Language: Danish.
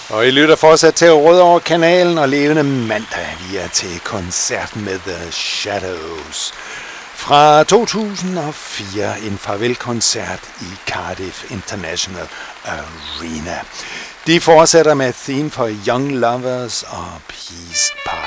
Og I lytter fortsat til Rødovre-kanalen, og levende mandag, vi er til koncert med The Shadows. Fra 2004, en farvelkoncert i Cardiff International Arena. De fortsætter med Theme for Young Lovers og Peace Party.